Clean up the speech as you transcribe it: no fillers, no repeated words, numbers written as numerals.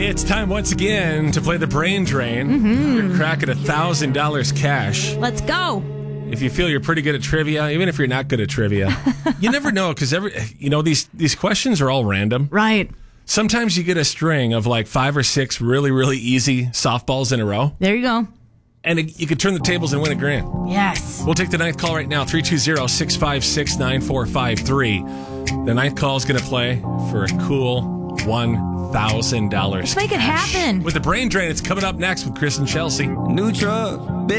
It's time once again to play the brain drain. You're cracking $1,000 cash. Let's go. If you feel you're pretty good at trivia, even if you're not good at trivia, you never know because these questions are all random. Right. Sometimes you get a string of like 5 or 6 really, really easy softballs in a row. There you go. And you could turn the tables and win $1,000. Yes. We'll take the ninth call right now, 320-656-9453. The ninth call is going to play for a cool $1,000. Let's make it happen. With the brain drain, it's coming up next with Chris and Chelsea. New truck.